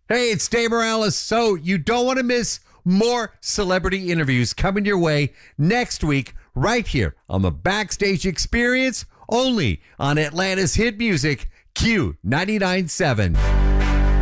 Hey, it's Dave Morales. So you don't want to miss more celebrity interviews coming your way next week right here on the Backstage Experience, only on Atlanta's hit music, Q 99.7.